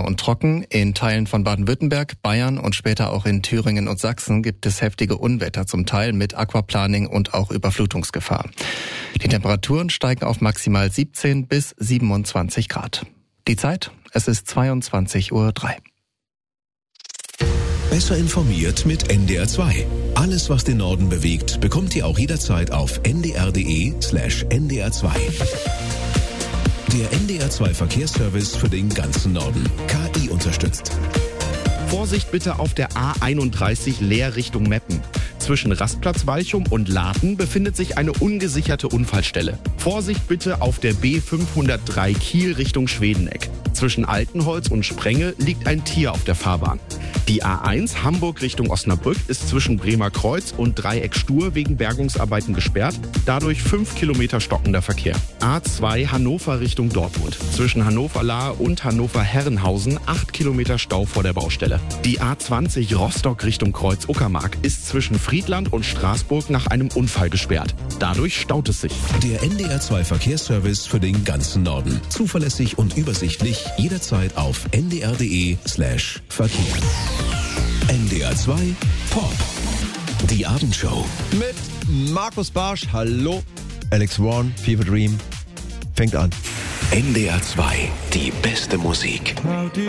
und trocken. In Teilen von Baden-Württemberg, Bayern und später auch in Thüringen und Sachsen gibt es heftige Unwetter, zum Teil mit Aquaplaning und auch Überflutungsgefahr. Die Temperaturen steigen auf maximal 17 bis 27 Grad. Die Zeit? Es ist 22:03 Uhr. Besser informiert mit NDR 2. Alles, was den Norden bewegt, bekommt ihr auch jederzeit auf ndr.de/ndr2. Der NDR 2 Verkehrsservice für den ganzen Norden. KI unterstützt. Vorsicht bitte auf der A31 Leer Richtung Meppen. Zwischen Rastplatz Walchum und Laten befindet sich eine ungesicherte Unfallstelle. Vorsicht bitte auf der B503 Kiel Richtung Schwedeneck. Zwischen Altenholz und Sprenge liegt ein Tier auf der Fahrbahn. Die A1 Hamburg Richtung Osnabrück ist zwischen Bremer Kreuz und Dreieck Stur wegen Bergungsarbeiten gesperrt. Dadurch 5 Kilometer stockender Verkehr. A2 Hannover Richtung Dortmund. Zwischen Hannover-Lahr und Hannover-Herrenhausen 8 Kilometer Stau vor der Baustelle. Die A20 Rostock Richtung Kreuz-Uckermark ist zwischen Friedland und Straßburg nach einem Unfall gesperrt. Dadurch staut es sich. Der NDR 2 Verkehrsservice für den ganzen Norden. Zuverlässig und übersichtlich, jederzeit auf ndr.de/Verkehr. NDR 2 Pop. Die Abendshow. Mit Markus Barsch. Hallo. Alex Warren, Fever Dream. Fängt an. NDR 2. Die beste Musik.